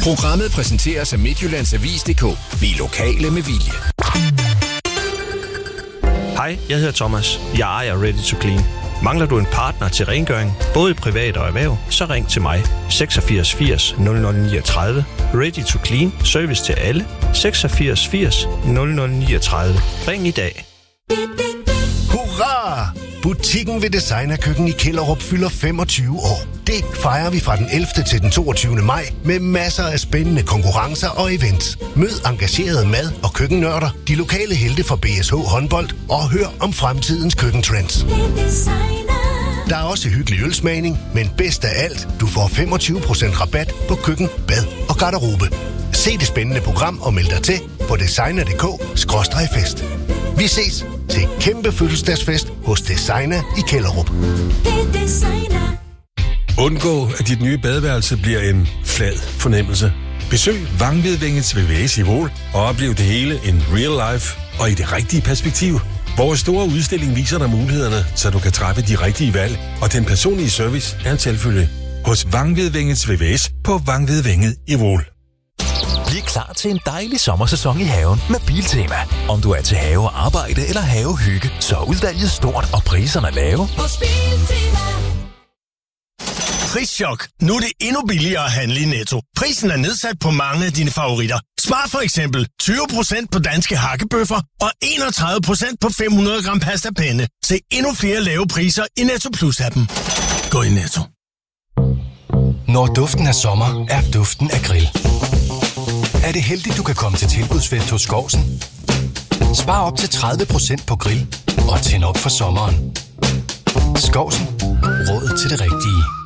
Programmet præsenteres af Midtjyllands Avis.dk. Vi er lokale med vilje. Hej, jeg hedder Thomas. Jeg ejer Ready to Clean. Mangler du en partner til rengøring, både i privat og erhverv, så ring til mig. 86 80 0039. Ready to Clean. Service til alle. 86 80 0039. Ring i dag. Hurra! Butikken ved Designerkøkken i Kjellerup fylder 25 år. Det fejrer vi fra den 11. til den 22. maj med masser af spændende konkurrencer og events. Mød engagerede mad- og køkkennørder, de lokale helte fra BSH håndbold og hør om fremtidens køkkentrends. Der er også hyggelig ølsmagning, men bedst af alt, du får 25% rabat på køkken, bad og garderobe. Se det spændende program og meld dig til på designer.dk/fest. Vi ses til kæmpe fødselsdagsfest hos Designer i Kjellerup. Undgå, at dit nye badeværelse bliver en flad fornemmelse. Besøg Vangvedvængets VVS i Vål og oplev det hele in real life og i det rigtige perspektiv. Vores store udstilling viser dig mulighederne, så du kan træffe de rigtige valg, og den personlige service er en selvfølge. Hos Vangvedvængets VVS på Vangvedvænget i Vål. Bliv klar til en dejlig sommersæson i haven med Biltema. Om du er til havearbejde eller havehygge, så er udvalget stort og priserne lave. Prischok. Nu er det endnu billigere at handle i Netto. Prisen er nedsat på mange af dine favoritter. Spar for eksempel 20% på danske hakkebøffer og 31% på 500 gram pasta penne. Se endnu flere lave priser i Netto Plus-appen. Gå i Netto. Når duften af sommer, er duften af grill. Er det heldigt, du kan komme til tilbudsfest hos Skovsen? Spar op til 30% på grill og tænd op for sommeren. Skovsen. Råd til det rigtige.